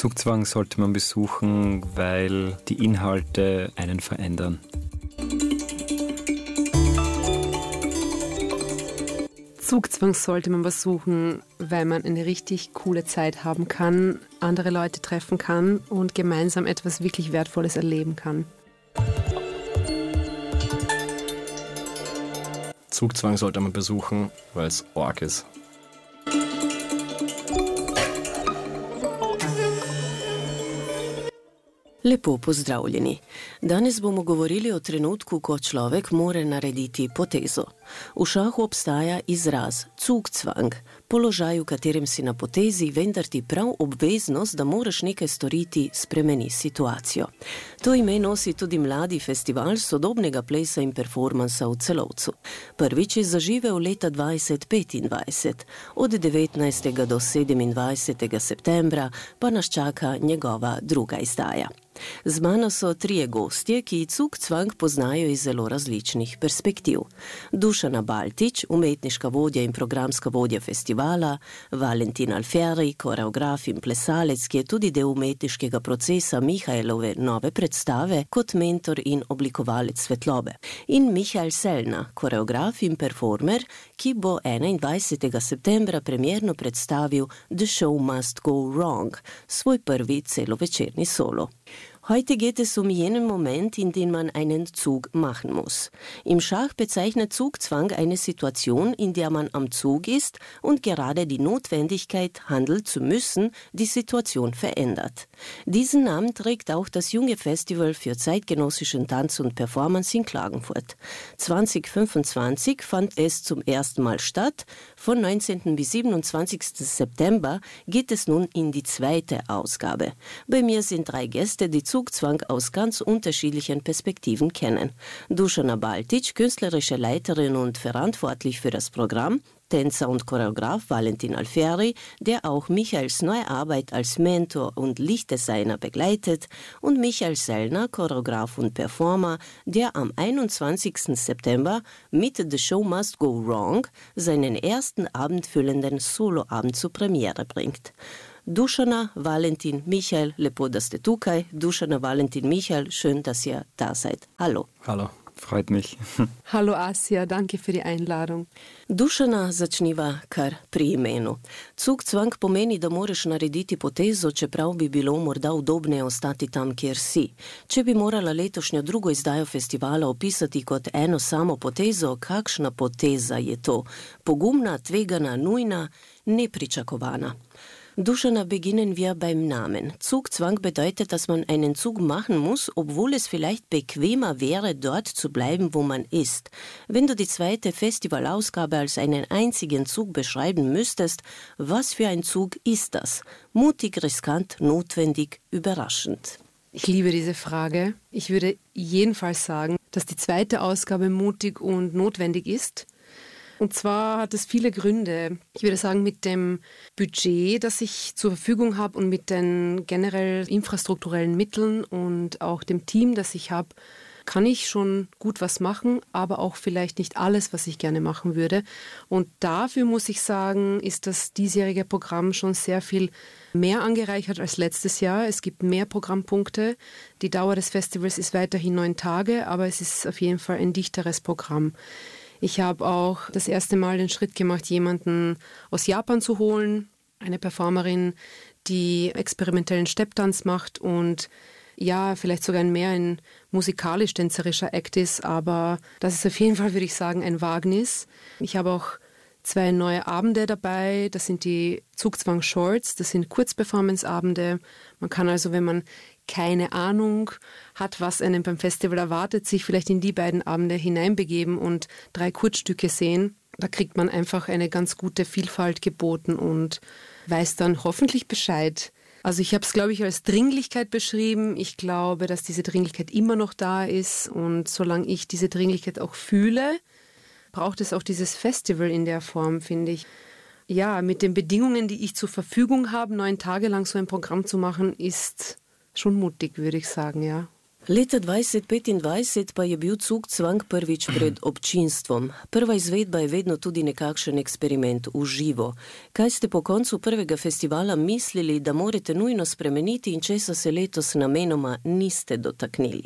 Zugzwang sollte man besuchen, weil die Inhalte einen verändern. Zugzwang sollte man besuchen, weil man eine richtig coole Zeit haben kann, andere Leute treffen kann und gemeinsam etwas wirklich Wertvolles erleben kann. Zugzwang sollte man besuchen, weil es arg ist. Lepo pozdravljeni. Danes bomo govorili o trenutku, ko človek mora narediti potezo. V šahu obstaja izraz Zugzwang, položaj, v katerem si na potezi, vendar ti prav obveznost, da moraš nekaj storiti, spremeni situacijo. To ime nosi tudi mladi festival sodobnega plesa in performansa v Celovcu. Prvič je zaživel leta 2025, od 19. do 27. septembra pa nas čaka njegova druga izdaja. Z mano so trije gostje, ki Zugzwang poznajo iz zelo različnih perspektiv. Dušana Baltič, umetniška vodja in programska vodja festivala, Valentin Alfieri, koreograf in plesalec, ki je tudi del umetniškega procesa Mihaelove nove predstave kot mentor in oblikovalec svetlobe. In Michael Selna, koreograf in performer, ki bo 21. septembra premierno predstavil The Show Must Go Wrong, svoj prvi celovečerni solo. Heute geht es um jenen Moment, in dem man einen Zug machen muss. Im Schach bezeichnet Zugzwang eine Situation, in der man am Zug ist und gerade die Notwendigkeit, handeln zu müssen, die Situation verändert. Diesen Namen trägt auch das junge Festival für zeitgenössischen Tanz und Performance in Klagenfurt. 2025 fand es zum ersten Mal statt. Von 19. bis 27. September geht es nun in die zweite Ausgabe. Bei mir sind drei Gäste, die Zugzwang aus ganz unterschiedlichen Perspektiven kennen. Dušana Baltič, künstlerische Leiterin und verantwortlich für das Programm, Tänzer und Choreograf Valentin Alfieri, der auch Michaels neue Arbeit als Mentor und Lichtdesigner begleitet, und Michael Sellner, Choreograf und Performer, der am 21. September mit The Show Must Go Wrong seinen ersten abendfüllenden Soloabend zur Premiere bringt. Dušana, Valentin, Michael, lepo, da ste tukaj. Dušana, Valentin, Michael, schön, dass ihr da seid. Hallo. Hallo. Freut mich. Hallo Asja, danke für die Einladung. Dušana, začniva kar pri imenu. Zugzwang pomeni, da moraš narediti potezo, čeprav bi bilo morda udobneje ostati tam, kjer si. Če bi morala letošnjo drugo izdajo festivala opisati kot eno samo potezo, kakšna poteza je to? Pogumna, tvegana, nujna, nepričakovana. Dušana, beginnen wir beim Namen. Zugzwang bedeutet, dass man einen Zug machen muss, obwohl es vielleicht bequemer wäre, dort zu bleiben, wo man ist. Wenn du die zweite Festivalausgabe als einen einzigen Zug beschreiben müsstest, was für ein Zug ist das? Mutig, riskant, notwendig, überraschend. Ich liebe diese Frage. Ich würde jedenfalls sagen, dass die zweite Ausgabe mutig und notwendig ist. Und zwar hat es viele Gründe. Ich würde sagen, mit dem Budget, das ich zur Verfügung habe und mit den generell infrastrukturellen Mitteln und auch dem Team, das ich habe, kann ich schon gut was machen, aber auch vielleicht nicht alles, was ich gerne machen würde. Und dafür muss ich sagen, ist das diesjährige Programm schon sehr viel mehr angereichert als letztes Jahr. Es gibt mehr Programmpunkte. Die Dauer des Festivals ist weiterhin 9 Tage, aber es ist auf jeden Fall ein dichteres Programm. Ich habe auch das erste Mal den Schritt gemacht, jemanden aus Japan zu holen, eine Performerin, die experimentellen Stepptanz macht und ja, vielleicht sogar ein musikalisch-tänzerischer Act ist, aber das ist auf jeden Fall, würde ich sagen, ein Wagnis. Ich habe auch 2 neue Abende dabei, das sind die Zugzwang Shorts, das sind Kurzperformance-Abende. Man kann also, wenn man keine Ahnung hat, was einen beim Festival erwartet, sich vielleicht in die beiden Abende hineinbegeben und 3 Kurzstücke sehen. Da kriegt man einfach eine ganz gute Vielfalt geboten und weiß dann hoffentlich Bescheid. Also ich habe es, glaube ich, als Dringlichkeit beschrieben. Ich glaube, dass diese Dringlichkeit immer noch da ist und solange ich diese Dringlichkeit auch fühle, braucht es auch dieses Festival in der Form, finde ich. Ja, mit den Bedingungen, die ich zur Verfügung habe, 9 Tage lang so ein Programm zu machen, ist schon mutig, würde ich sagen, ja. Leta 2025 pa je bil Cugcwang prvič pred občinstvom. Prva izvedba je vedno tudi nekakšen eksperiment v živo. Kaj ste po koncu prvega festivala mislili, da morate nujno spremeniti in česa se letos namenoma niste dotaknili?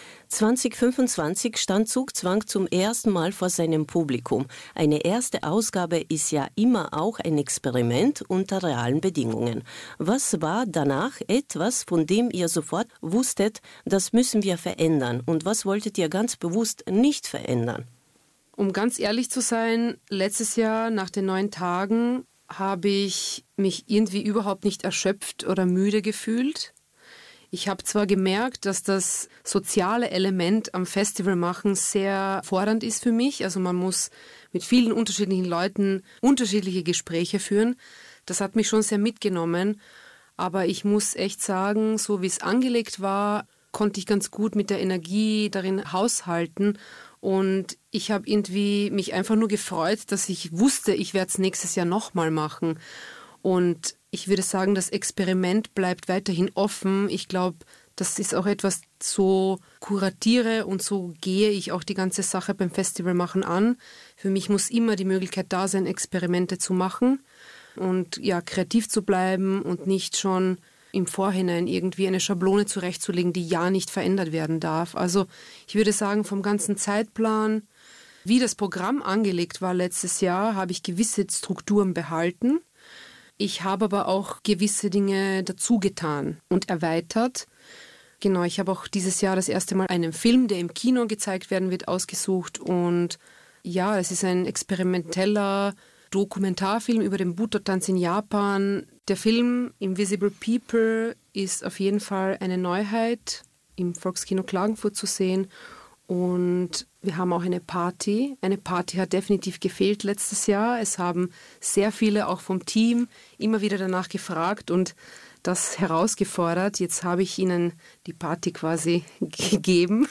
2025 stand Cugcwang zum ersten Mal vor seinem Publikum. Eine erste Ausgabe ist ja immer auch ein Experiment unter realen Bedingungen. Was war danach etwas, von dem ihr sofort wusstet, das müssen wir verändern? Und was wolltet ihr ganz bewusst nicht verändern? Um ganz ehrlich zu sein, letztes Jahr nach den 9 Tagen habe ich mich irgendwie überhaupt nicht erschöpft oder müde gefühlt. Ich habe zwar gemerkt, dass das soziale Element am Festival machen sehr fordernd ist für mich. Also man muss mit vielen unterschiedlichen Leuten unterschiedliche Gespräche führen. Das hat mich schon sehr mitgenommen. Aber ich muss echt sagen, so wie es angelegt war, konnte ich ganz gut mit der Energie darin haushalten. Und ich habe irgendwie mich einfach nur gefreut, dass ich wusste, ich werde es nächstes Jahr nochmal machen. Und ich würde sagen, das Experiment bleibt weiterhin offen. Ich glaube, das ist auch etwas, so kuratiere und so gehe ich auch die ganze Sache beim Festival machen an. Für mich muss immer die Möglichkeit da sein, Experimente zu machen und ja, kreativ zu bleiben und nicht schon im Vorhinein irgendwie eine Schablone zurechtzulegen, die ja nicht verändert werden darf. Also ich würde sagen, vom ganzen Zeitplan, wie das Programm angelegt war letztes Jahr, habe ich gewisse Strukturen behalten. Ich habe aber auch gewisse Dinge dazu getan und erweitert. Genau, ich habe auch dieses Jahr das erste Mal einen Film, der im Kino gezeigt werden wird, ausgesucht. Und ja, es ist ein experimenteller Dokumentarfilm über den Buto-Tanz in Japan. Der Film Invisible People ist auf jeden Fall eine Neuheit im Volkskino Klagenfurt zu sehen. Und wir haben auch eine Party. Eine Party hat definitiv gefehlt letztes Jahr. Es haben sehr viele auch vom Team immer wieder danach gefragt und das herausgefordert. Jetzt habe ich ihnen die Party quasi gegeben.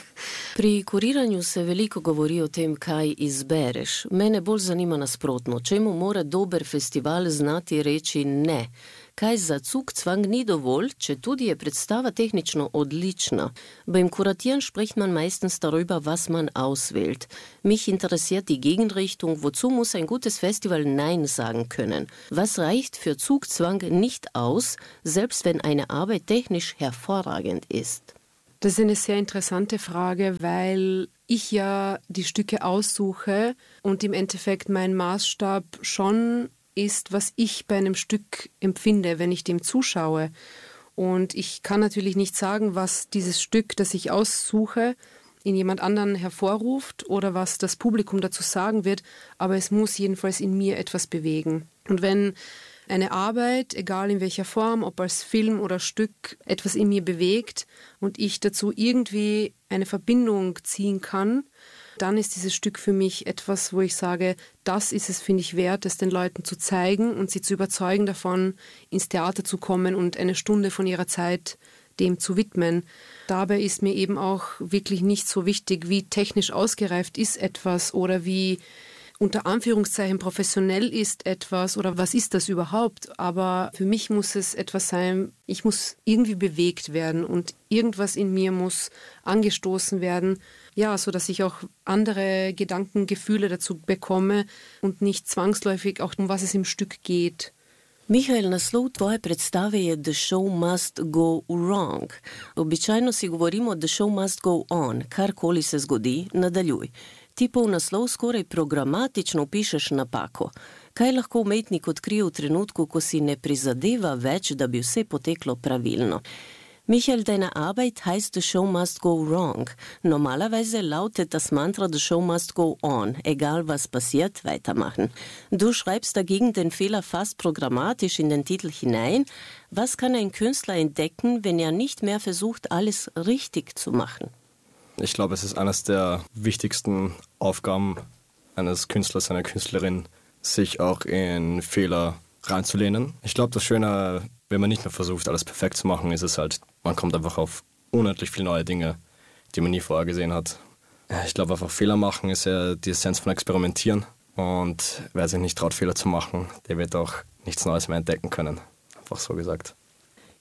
Pri kuriranju se veliko govori o tem, kaj izbereš. Mene bolj zanima nasprotno. Čemu mora dober festival znati reči ne? Kaj za Cugcwang ni dovolj, če tudi je predstava technično odlična. Beim Kuratieren spricht man meistens darüber, was man auswählt. Mich interessiert die Gegenrichtung, wozu muss ein gutes Festival Nein sagen können? Was reicht für Cugcwang nicht aus, selbst wenn eine Arbeit technisch hervorragend ist? Das ist eine sehr interessante Frage, weil ich ja die Stücke aussuche und im Endeffekt mein Maßstab schon ist, was ich bei einem Stück empfinde, wenn ich dem zuschaue. Und ich kann natürlich nicht sagen, was dieses Stück, das ich aussuche, in jemand anderen hervorruft oder was das Publikum dazu sagen wird, aber es muss jedenfalls in mir etwas bewegen. Und wenn eine Arbeit, egal in welcher Form, ob als Film oder Stück, etwas in mir bewegt und ich dazu irgendwie eine Verbindung ziehen kann, dann ist dieses Stück für mich etwas, wo ich sage, das ist es, finde ich, wert, es den Leuten zu zeigen und sie zu überzeugen davon, ins Theater zu kommen und eine Stunde von ihrer Zeit dem zu widmen. Dabei ist mir eben auch wirklich nicht so wichtig, wie technisch ausgereift ist etwas oder wie unter Anführungszeichen professionell ist etwas oder was ist das überhaupt. Aber für mich muss es etwas sein, ich muss irgendwie bewegt werden und irgendwas in mir muss angestoßen werden, ja, so dass ich auch andere Gedanken, Gefühle dazu bekomme und nicht zwangsläufig auch um was es im Stück geht. Mihael, naslov tvoje predstave je The Show Must Go Wrong. Običajno si govorimo The Show Must Go On, karkoli se zgodi, nadaljuj. Ti pa v naslov skoraj programatično pišeš napako. Kaj lahko umetnik odkrije v trenutku, ko si ne prizadeva več, da bi vse poteklo pravilno? Michael, deine Arbeit heißt The Show Must Go Wrong. Normalerweise lautet das Mantra The Show Must Go On. Egal was passiert, weitermachen. Du schreibst dagegen den Fehler fast programmatisch in den Titel hinein. Was kann ein Künstler entdecken, wenn er nicht mehr versucht, alles richtig zu machen? Ich glaube, es ist eines der wichtigsten Aufgaben eines Künstlers, einer Künstlerin, sich auch in Fehler reinzulehnen. Ich glaube, das Schöne, wenn man nicht mehr versucht, alles perfekt zu machen, ist es halt, man kommt einfach auf unendlich viele neue Dinge, die man nie vorher gesehen hat. Ich glaube, einfach Fehler machen ist ja die Essenz von Experimentieren. Und wer sich nicht traut, Fehler zu machen, der wird auch nichts Neues mehr entdecken können. Einfach so gesagt.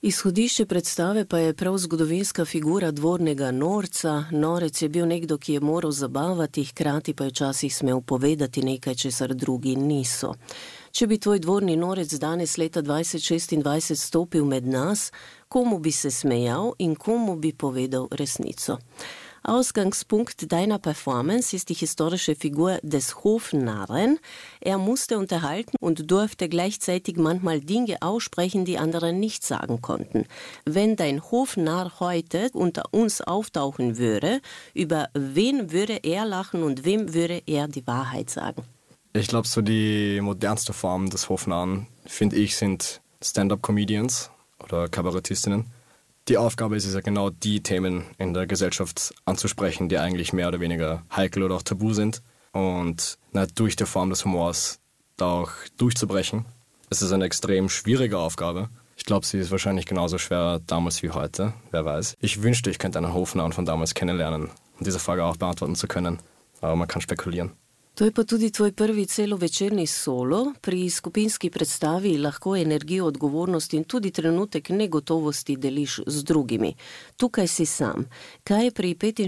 Izhodišče predstave pa je prav zgodovinska figura dvornega norca. Norec je bil nekdo, ki je moral zabavati, hkrati pa je včasih smel povedati nekaj, česar drugi niso. Če bi tvoj dvorni norec danes leta 2026 stopil med nas, komu bi se smejal in komu bi povedal resnico? Ausgangspunkt deiner Performance ist die historische Figur des Hofnarren. Er musste unterhalten und durfte gleichzeitig manchmal Dinge aussprechen, die andere nicht sagen konnten. Wenn dein Hofnarr heute unter uns auftauchen würde, über wen würde er lachen und wem würde er die Wahrheit sagen? Ich glaube, so die modernste Form des Hofnarren, finde ich, sind Stand-up-Comedians oder Kabarettistinnen. Die Aufgabe ist es ja genau, die Themen in der Gesellschaft anzusprechen, die eigentlich mehr oder weniger heikel oder auch tabu sind. Und durch die Form des Humors da auch durchzubrechen. Es ist eine extrem schwierige Aufgabe. Ich glaube, sie ist wahrscheinlich genauso schwer damals wie heute, wer weiß. Ich wünschte, ich könnte einen Hofnarren von damals kennenlernen, um diese Frage auch beantworten zu können. Aber man kann spekulieren. To je pa tudi tvoj prvi celovečerni solo. Pri skupinski predstavi lahko energijo, odgovornost in tudi trenutek negotovosti deliš z drugimi. Tukaj si sam. Kaj je pri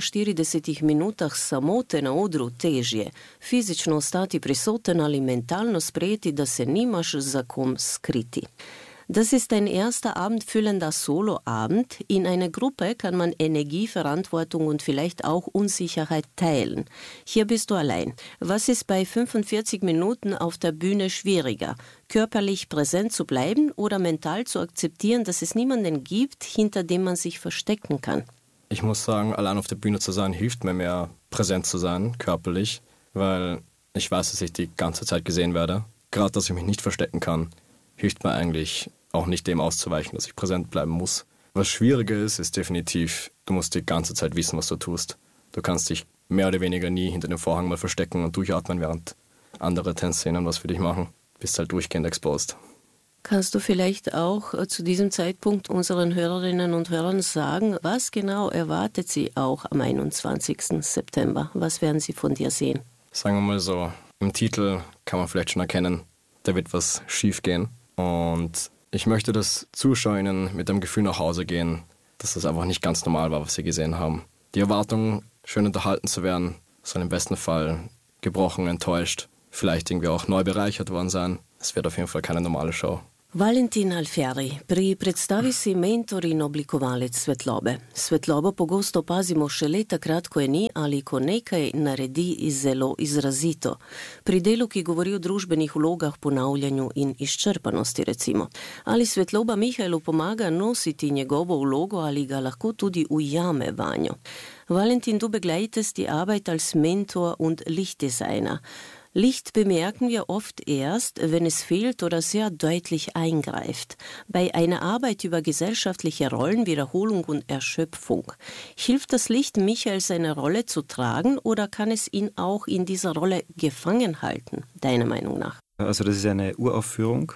45 minutah samote na odru težje? Fizično ostati prisoten ali mentalno sprejeti, da se nimaš za kom skriti? Das ist ein erster abendfüllender Soloabend. In einer Gruppe kann man Energie, Verantwortung und vielleicht auch Unsicherheit teilen. Hier bist du allein. Was ist bei 45 Minuten auf der Bühne schwieriger? Körperlich präsent zu bleiben oder mental zu akzeptieren, dass es niemanden gibt, hinter dem man sich verstecken kann? Ich muss sagen, allein auf der Bühne zu sein, hilft mir mehr, präsent zu sein, körperlich, weil ich weiß, dass ich die ganze Zeit gesehen werde. Gerade, dass ich mich nicht verstecken kann, hilft mir eigentlich auch nicht dem auszuweichen, dass ich präsent bleiben muss. Was schwieriger ist, ist definitiv, du musst die ganze Zeit wissen, was du tust. Du kannst dich mehr oder weniger nie hinter dem Vorhang mal verstecken und durchatmen, während andere Tanzszenen was für dich machen. Bist halt durchgehend exposed. Kannst du vielleicht auch zu diesem Zeitpunkt unseren Hörerinnen und Hörern sagen, was genau erwartet sie auch am 21. September? Was werden sie von dir sehen? Sagen wir mal so, im Titel kann man vielleicht schon erkennen, da wird was schief gehen. Und ich möchte, dass ZuschauerInnen mit dem Gefühl nach Hause gehen, dass das einfach nicht ganz normal war, was sie gesehen haben. Die Erwartung, schön unterhalten zu werden, soll im besten Fall gebrochen, enttäuscht, vielleicht irgendwie auch neu bereichert worden sein. Es wird auf jeden Fall keine normale Show. Valentin Alfieri, pri predstavi si mentor in oblikovalec svetlobe. Svetlobo pogosto opazimo šele takrat, ko je ni ali ko nekaj naredi zelo izrazito. Pri delu, ki govori o družbenih vlogah, ponavljanju in izčrpanosti recimo. Ali svetloba Mihaelu pomaga nositi njegovo vlogo ali ga lahko tudi ujame vanjo? Valentin, du begleitest die Arbeit als Mentor und Lichtdesigner. Licht bemerken wir oft erst, wenn es fehlt oder sehr deutlich eingreift. Bei einer Arbeit über gesellschaftliche Rollen, Wiederholung und Erschöpfung. Hilft das Licht, Michael seine Rolle zu tragen oder kann es ihn auch in dieser Rolle gefangen halten, deiner Meinung nach? Also das ist eine Uraufführung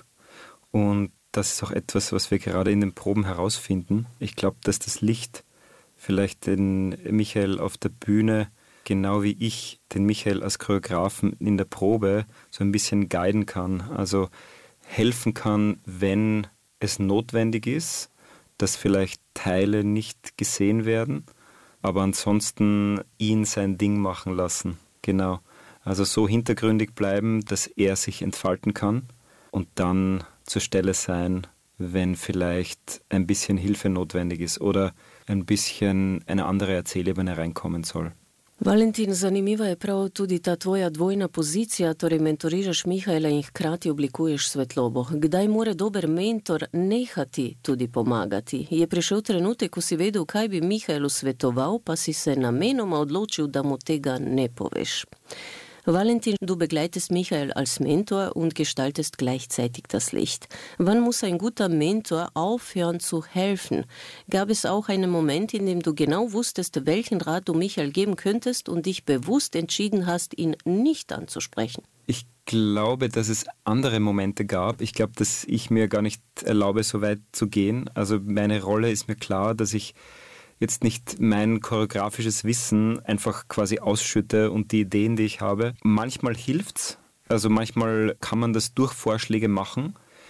und das ist auch etwas, was wir gerade in den Proben herausfinden. Ich glaube, dass das Licht vielleicht den Michael auf der Bühne genau wie ich den Michael als Choreografen in der Probe so ein bisschen guiden kann, also helfen kann, wenn es notwendig ist, dass vielleicht Teile nicht gesehen werden, aber ansonsten ihn sein Ding machen lassen. Genau, also so hintergründig bleiben, dass er sich entfalten kann und dann zur Stelle sein, wenn vielleicht ein bisschen Hilfe notwendig ist oder ein bisschen eine andere Erzählebene reinkommen soll. Valentin, zanimiva je prav tudi ta tvoja dvojna pozicija, torej mentoriraš Mihaela in hkrati oblikuješ svetlobo. Kdaj mora dober mentor nehati tudi pomagati? Je prišel trenutek, ko si vedel, kaj bi Mihaelu svetoval, pa si se namenoma odločil, da mu tega ne poveš. Valentin, du begleitest Michael als Mentor und gestaltest gleichzeitig das Licht. Wann muss ein guter Mentor aufhören zu helfen? Gab es auch einen Moment, in dem du genau wusstest, welchen Rat du Michael geben könntest und dich bewusst entschieden hast, ihn nicht anzusprechen? Ich glaube, dass es andere Momente gab. Ich glaube, dass ich mir gar nicht erlaube, so weit zu gehen. Also meine Rolle ist mir klar, dass ich jetzt nicht mein choreografisches Wissen einfach quasi ausschütte und die Ideen, die ich habe. Manchmal hilft's, also manchmal kann man das durch Vorschläge machen.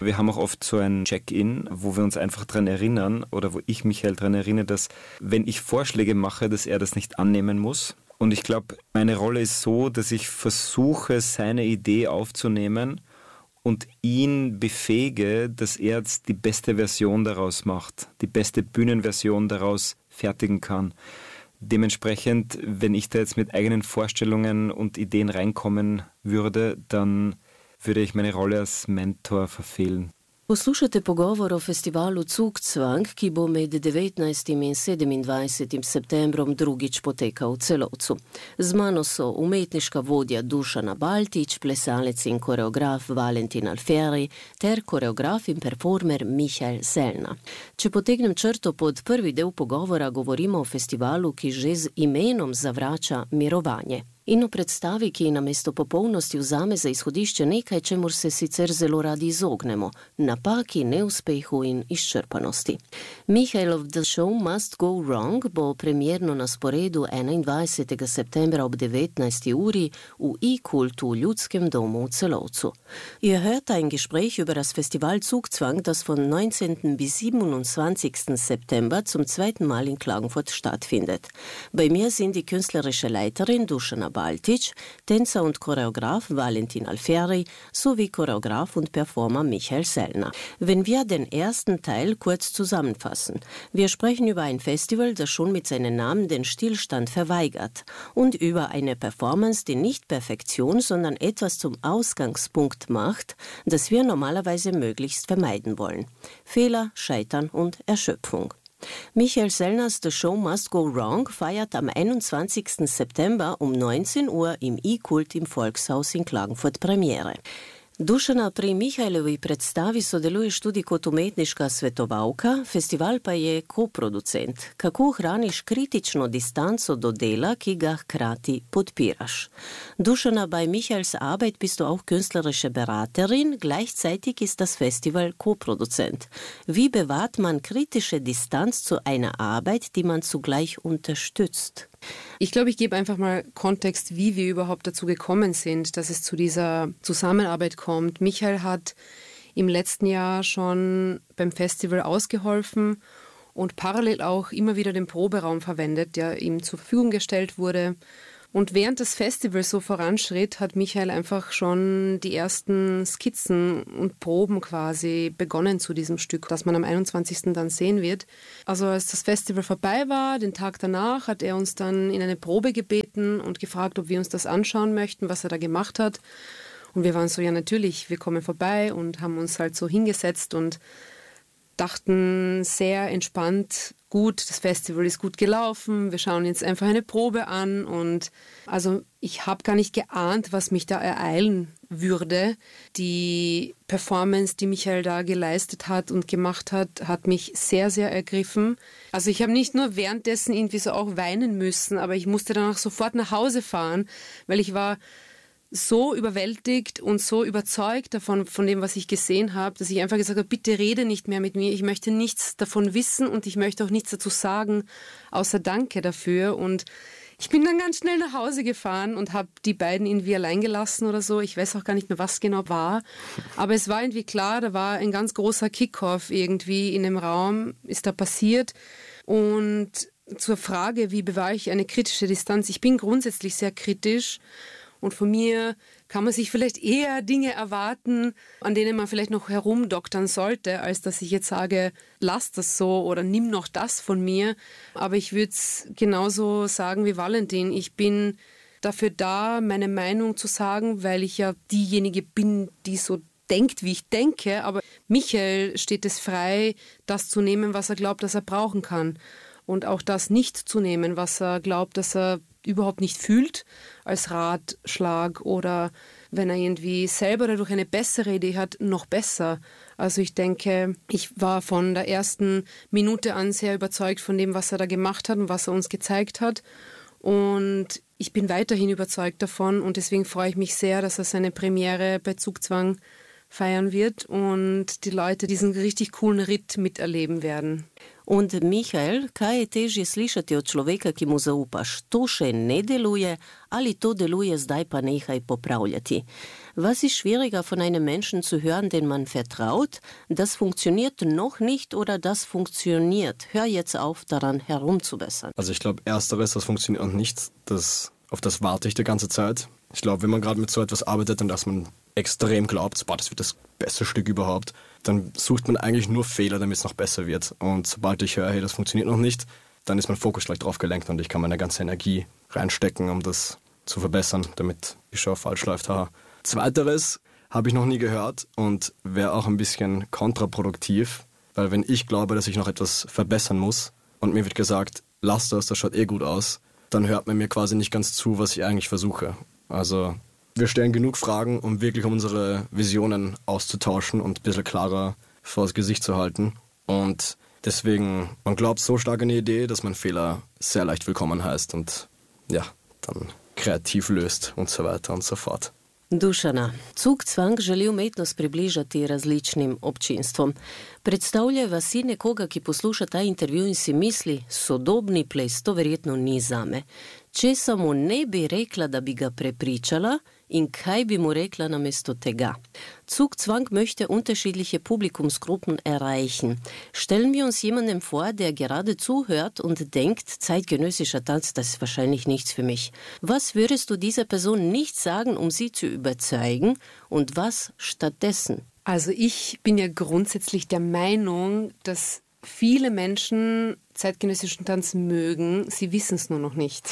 Wir haben auch oft so ein Check-in, wo wir uns einfach daran erinnern oder wo ich Michael daran erinnere, dass wenn ich Vorschläge mache, dass er das nicht annehmen muss. Und ich glaube, meine Rolle ist so, dass ich versuche, seine Idee aufzunehmen und ihn befähige, dass er jetzt die beste Version daraus macht, die beste Bühnenversion daraus fertigen kann. Dementsprechend, wenn ich da jetzt mit eigenen Vorstellungen und Ideen reinkommen würde, dann würde ich meine Rolle als Mentor verfehlen. Poslušate pogovor o festivalu Cugcwang, ki bo med 19. in 27. septembrom drugič potekal v Celovcu. Z mano so umetniška vodja Dušana Baltič, plesalec in koreograf Valentin Alfieri ter koreograf in performer Michael Selna. Če potegnem črto pod prvi del pogovora, govorimo o festivalu, ki že z imenom zavrača mirovanje. In o predstavi, ki namesto popolnosti vzame za izhodišče nekaj, čemur se sicer zelo radi izognemo, napaki, neuspehu in izčrpanosti. Michaelov The Show Must Go Wrong bo premierno na sporedu 21. septembra ob 19. Uri v E-Kult v Ljudskem domu v Celovcu. Ihr hört ein Gespräch über das Festival Cugcwang, das von 19. bis 27. September zum zweiten Mal in Klagenfurt stattfindet. Bei mir sind die künstlerische Leiterin Dušana Baltič, Tänzer und Choreograf Valentin Alfieri sowie Choreograf und Performer Michael Selna. Wenn wir den ersten Teil kurz zusammenfassen. Wir sprechen über ein Festival, das schon mit seinem Namen den Stillstand verweigert und über eine Performance, die nicht Perfektion, sondern etwas zum Ausgangspunkt macht, das wir normalerweise möglichst vermeiden wollen. Fehler, Scheitern und Erschöpfung. Michael Selnas The Show Must Go Wrong feiert am 21. September um 19 Uhr im E-Kult im Volkshaus in Klagenfurt Premiere. Dušana, pri Michaelovi predstavi sodeluješ tudi kot umetniška svetovalka, festival pa je koproducent. Kako ohraniš kritično distanco do dela, ki ga hkrati podpiraš? Dušana, bei Michaels Arbeit bist du auch künstlerische Beraterin, gleichzeitig ist das Festival Koproduzent. Wie bewahrt man kritische Distanz zu einer Arbeit, die man zugleich unterstützt? Ich glaube, ich gebe einfach mal Kontext, wie wir überhaupt dazu gekommen sind, dass es zu dieser Zusammenarbeit kommt. Michael hat im letzten Jahr schon beim Festival ausgeholfen und parallel auch immer wieder den Proberaum verwendet, der ihm zur Verfügung gestellt wurde. Und während das Festival so voranschritt, hat Michael einfach schon die ersten Skizzen und Proben quasi begonnen zu diesem Stück, das man am 21. dann sehen wird. Also als das Festival vorbei war, den Tag danach, hat er uns dann in eine Probe gebeten und gefragt, ob wir uns das anschauen möchten, was er da gemacht hat. Und wir waren so, ja natürlich, wir kommen vorbei und haben uns halt so hingesetzt und dachten sehr entspannt, gut, das Festival ist gut gelaufen, wir schauen jetzt einfach eine Probe an und also ich habe gar nicht geahnt, was mich da ereilen würde. Die Performance, die Michael da geleistet hat und gemacht hat, hat mich sehr, sehr ergriffen. Also ich habe nicht nur währenddessen irgendwie so auch weinen müssen, aber ich musste danach sofort nach Hause fahren, weil ich war so überwältigt und so überzeugt davon, von dem, was ich gesehen habe, dass ich einfach gesagt habe, bitte rede nicht mehr mit mir, ich möchte nichts davon wissen und ich möchte auch nichts dazu sagen, außer Danke dafür. Und ich bin dann ganz schnell nach Hause gefahren und habe die beiden irgendwie allein gelassen oder so. Ich weiß auch gar nicht mehr, was genau war. Aber es war irgendwie klar, da war ein ganz großer Kickoff irgendwie in dem Raum, ist da passiert. Und zur Frage, wie bewahre ich eine kritische Distanz? Ich bin grundsätzlich sehr kritisch. Und von mir kann man sich vielleicht eher Dinge erwarten, an denen man vielleicht noch herumdoktern sollte, als dass ich jetzt sage, lass das so oder nimm noch das von mir. Aber ich würde es genauso sagen wie Valentin. Ich bin dafür da, meine Meinung zu sagen, weil ich ja diejenige bin, die so denkt, wie ich denke. Aber Michael steht es frei, das zu nehmen, was er glaubt, dass er brauchen kann. Und auch das nicht zu nehmen, was er glaubt, dass er überhaupt nicht fühlt, als Ratschlag oder wenn er irgendwie selber dadurch eine bessere Idee hat, noch besser. Also ich denke, ich war von der ersten Minute an sehr überzeugt von dem, was er da gemacht hat und was er uns gezeigt hat. Und ich bin weiterhin überzeugt davon und deswegen freue ich mich sehr, dass er seine Premiere bei Cugcwang feiern wird und die Leute diesen richtig coolen Ritt miterleben werden. Und Michael, kaj je težje slišati od človeka, ki mu zaupaš? To še ne deluje, ali to deluje, zdaj pa nehaj popravljati? Was ist schwieriger von einem Menschen zu hören, den man vertraut? Das funktioniert noch nicht oder das funktioniert? Hör jetzt auf, daran herumzubessern. Also ich glaube, ersteres, das funktioniert noch nicht. Auf das warte ich die ganze Zeit. Ich glaube, wenn man gerade mit so etwas arbeitet und dass man extrem glaubt, das wird das beste Stück überhaupt, dann sucht man eigentlich nur Fehler, damit es noch besser wird. Und sobald ich höre, hey, das funktioniert noch nicht, dann ist mein Fokus gleich drauf gelenkt und ich kann meine ganze Energie reinstecken, um das zu verbessern, damit die Show falsch läuft. Haha. Zweiteres habe ich noch nie gehört und wäre auch ein bisschen kontraproduktiv, weil wenn ich glaube, dass ich noch etwas verbessern muss und mir wird gesagt, lass das schaut eh gut aus, dann hört man mir quasi nicht ganz zu, was ich eigentlich versuche. Also wir stellen genug Fragen, um wirklich unsere Visionen auszutauschen und ein bisschen klarer vor das Gesicht zu halten. Und deswegen, man glaubt so stark an die Idee, dass man Fehler sehr leicht willkommen heißt und ja, dann kreativ löst und so weiter und so fort. Dušana, Cugcvang želi umetnost približati različnim občinstvom. Predstavljajva si nekoga, ki posluša ta intervju in si misli, sodobni ples, to verjetno ni zame. Če samo ne bi rekla, da bi ga prepričala in kaj bi mu rekla namesto tega. Cugcvang möchte unterschiedliche Publikumsgruppen erreichen. Stellen wir uns jemanden vor, der gerade zuhört und denkt, zeitgenössischer Tanz, das ist wahrscheinlich nichts für mich. Was würdest du dieser Person nicht sagen, um sie zu überzeugen und was stattdessen? Also ich bin ja grundsätzlich der Meinung, dass viele Menschen zeitgenössischen Tanz mögen, sie wissen es nur noch nicht.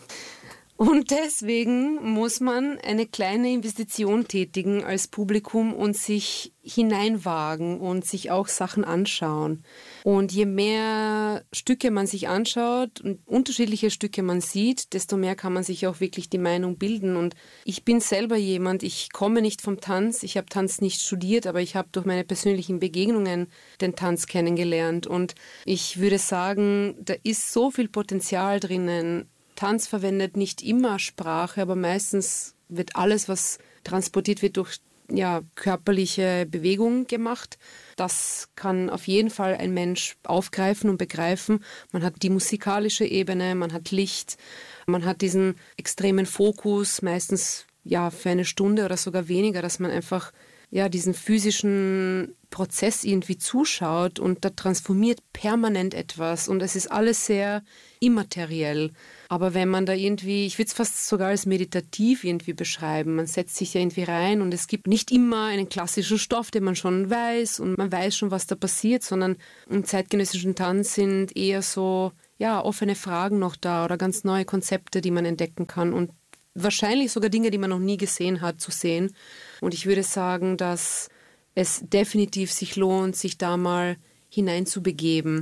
Und deswegen muss man eine kleine Investition tätigen als Publikum und sich hineinwagen und sich auch Sachen anschauen. Und je mehr Stücke man sich anschaut und unterschiedliche Stücke man sieht, desto mehr kann man sich auch wirklich die Meinung bilden. Und ich bin selber jemand, ich komme nicht vom Tanz, ich habe Tanz nicht studiert, aber ich habe durch meine persönlichen Begegnungen den Tanz kennengelernt. Und ich würde sagen, da ist so viel Potenzial drinnen. Tanz verwendet nicht immer Sprache, aber meistens wird alles, was transportiert wird, durch körperliche Bewegung gemacht. Das kann auf jeden Fall ein Mensch aufgreifen und begreifen. Man hat die musikalische Ebene, man hat Licht, man hat diesen extremen Fokus, meistens für eine Stunde oder sogar weniger, dass man einfach diesen physischen Prozess irgendwie zuschaut und da transformiert permanent etwas und es ist alles sehr immateriell. Aber wenn man da irgendwie, ich würde es fast sogar als meditativ irgendwie beschreiben, man setzt sich ja irgendwie rein und es gibt nicht immer einen klassischen Stoff, den man schon weiß und man weiß schon, was da passiert, sondern im zeitgenössischen Tanz sind eher so, offene Fragen noch da oder ganz neue Konzepte, die man entdecken kann und wahrscheinlich sogar Dinge, die man noch nie gesehen hat, zu sehen. Und ich würde sagen, dass es definitiv sich lohnt, sich da mal hineinzubegeben.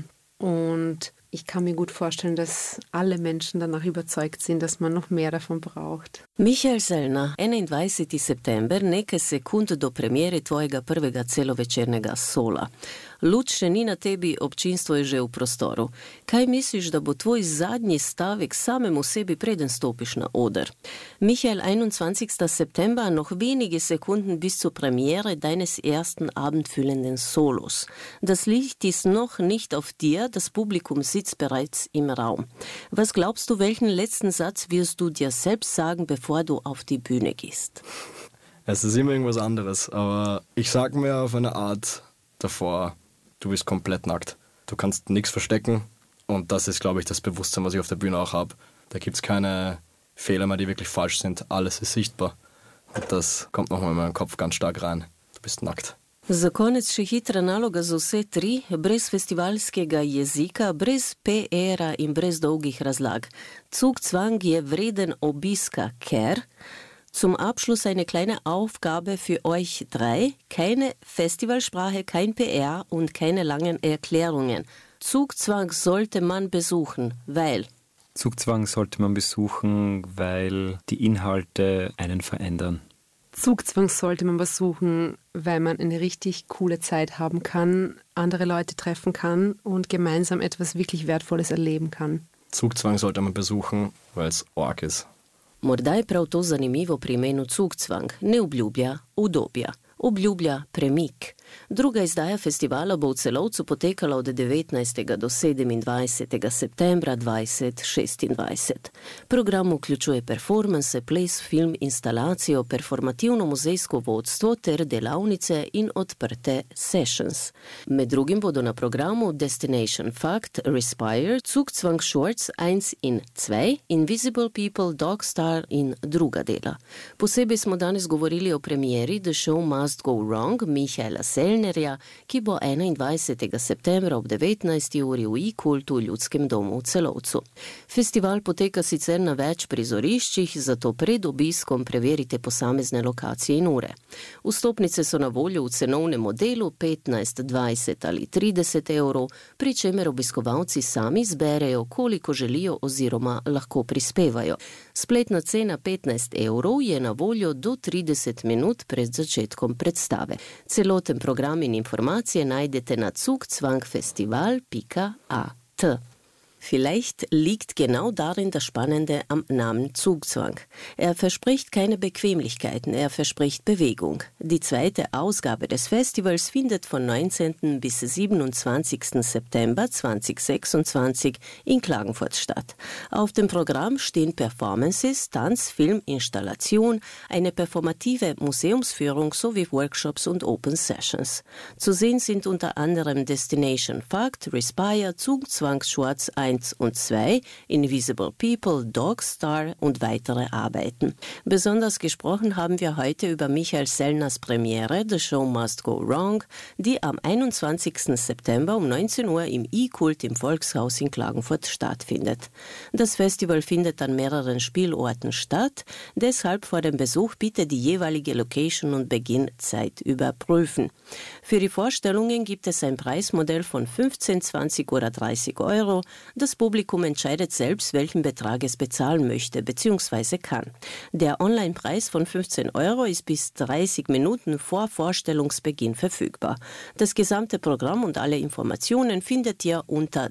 Und ich kann mir gut vorstellen, dass alle Menschen danach überzeugt sind, dass man noch mehr davon braucht. Michael Selna, 21. september, nekaj sekund do premiere tvojega prvega celovečernega sola. Luč še ni na tebi, občinstvo je že v prostoru. Kaj misliš, da bo tvoj zadnji stavek samemu sebi, preden stopiš na oder? Michael, 21. September, noch wenige Sekunden bis zur Premiere deines ersten abendfüllenden Solos. Das Licht ist noch nicht auf dir, das Publikum sitzt bereits im Raum. Was glaubst du, welchen letzten Satz wirst du dir selbst sagen, bevor du auf die Bühne gehst? Es ist immer irgendwas anderes, aber ich sag mir auf eine Art davor, du bist komplett nackt. Du kannst nichts verstecken und das ist, glaube ich, das Bewusstsein, was ich auf der Bühne auch habe. Da gibt es keine Fehler mehr, die wirklich falsch sind. Alles ist sichtbar. Und das kommt nochmal in meinen Kopf ganz stark rein. Du bist nackt. Za konec še hitra naloga za vse tri, brez festivalskega jezika, brez PR-a in brez dolgih razlag. Cugcvang je vreden obiska, ker... Zum Abschluss eine kleine Aufgabe für euch drei. Keine Festivalsprache, kein PR und keine langen Erklärungen. Cugcvang sollte man besuchen, weil... Cugcvang sollte man besuchen, weil die Inhalte einen verändern. Cugcvang sollte man besuchen, weil man eine richtig coole Zeit haben kann, andere Leute treffen kann und gemeinsam etwas wirklich Wertvolles erleben kann. Cugcvang sollte man besuchen, weil es arg ist. Morda je prav to zanimivo pri imenu Cugcvang, ne obljublja, udobja. obljublja premik. Druga izdaja festivala bo v Celovcu potekala od 19. do 27. septembra 2026. Program vključuje performanse, ples, film, instalacijo, performativno muzejsko vodstvo ter delavnice in odprte sessions. Med drugim bodo na programu Destination Fact, Respire, Zugzwang Shorts 1 in 2, Invisible People, Dogstar in druga dela. Posebej smo danes govorili o premieri The Show Must Go Wrong Michaela Sellnerja, ki bo 21. septembra ob 19. uri v I-kultu v Ljudskem domu v Celovcu. Festival poteka sicer na več prizoriščih, zato pred obiskom preverite posamezne lokacije in ure. Vstopnice so na voljo v cenovnem modelu 15, 20 ali 30 evrov, pri čemer obiskovalci sami zberejo, koliko želijo oziroma lahko prispevajo. Spletna cena 15 evrov je na voljo do 30 minut pred začetkom predstave. Celoten program in informacije najdete na zugzwangfestival.at. Vielleicht liegt genau darin das Spannende am Namen Zugzwang. Er verspricht keine Bequemlichkeiten, er verspricht Bewegung. Die zweite Ausgabe des Festivals findet von 19. bis 27. September 2026 in Klagenfurt statt. Auf dem Programm stehen Performances, Tanz, Film, Installation, eine performative Museumsführung sowie Workshops und Open Sessions. Zu sehen sind unter anderem Destination Fact, Respire, Zugzwang Shorts 1 und 2, Invisible People, Dogstar und weitere Arbeiten. Besonders gesprochen haben wir heute über Michael Sellners Premiere The Show Must Go Wrong, die am 21. September um 19 Uhr im I-Kult im Volkshaus in Klagenfurt stattfindet. Das Festival findet an mehreren Spielorten statt, deshalb vor dem Besuch bitte die jeweilige Location und Beginnzeit überprüfen. Für die Vorstellungen gibt es ein Preismodell von 15, 20 oder 30 Euro. Das Publikum entscheidet selbst, welchen Betrag es bezahlen möchte bzw. kann. Der Online-Preis von 15 Euro ist bis 30 Minuten vor Vorstellungsbeginn verfügbar. Das gesamte Programm und alle Informationen findet ihr unter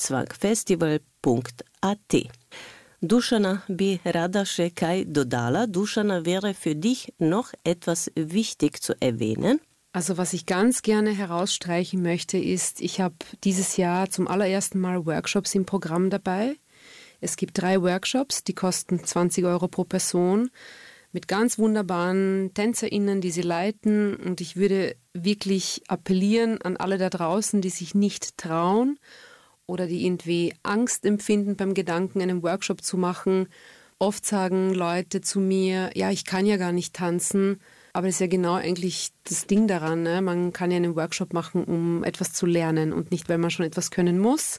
zugzwangfestival.at. Dušana bi rada še kaj dodala. Dušana, wäre für dich noch etwas wichtig zu erwähnen? Also was ich ganz gerne herausstreichen möchte, ist, ich habe dieses Jahr zum allerersten Mal Workshops im Programm dabei. Es gibt 3 Workshops, die kosten 20 Euro pro Person, mit ganz wunderbaren TänzerInnen, die sie leiten. Und ich würde wirklich appellieren an alle da draußen, die sich nicht trauen oder die irgendwie Angst empfinden beim Gedanken, einen Workshop zu machen. Oft sagen Leute zu mir, ja, ich kann ja gar nicht tanzen. Aber das ist ja genau eigentlich das Ding daran, ne? Man kann ja einen Workshop machen, um etwas zu lernen und nicht, weil man schon etwas können muss.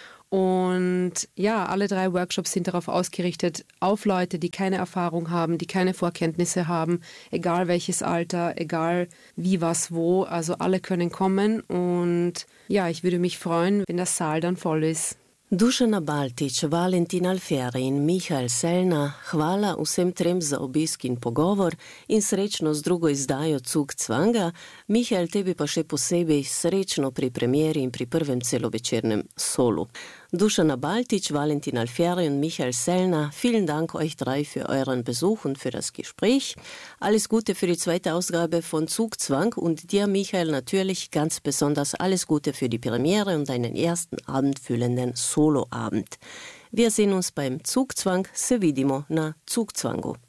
Und ja, alle 3 Workshops sind darauf ausgerichtet, auf Leute, die keine Erfahrung haben, die keine Vorkenntnisse haben, egal welches Alter, egal wie, was, wo. Also alle können kommen und ja, ich würde mich freuen, wenn der Saal dann voll ist. Dušana Baltić, Valentin Alfieri in Michael Sellner, hvala vsem trem za obisk in pogovor in srečno z drugo izdajo Zugzwanga. Michael, tebi pa še posebej srečno pri premieri in pri prvem celovečernem solu. Dušana Baltić, Valentin Alfieri und Michael Sellner, vielen Dank euch 3 für euren Besuch und für das Gespräch. Alles Gute für die zweite Ausgabe von Zugzwang und dir, Michael, natürlich ganz besonders alles Gute für die Premiere und einen ersten abendfüllenden Soloabend. Wir sehen uns beim Zugzwang. Se vidimo na Zugzwangu.